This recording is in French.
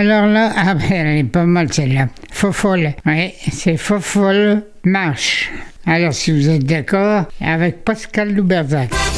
alors là, ah ben elle est pas mal celle-là. Fofolle. Oui, c'est Fofolle marche. Alors si vous êtes d'accord, avec Pascal Louberzac.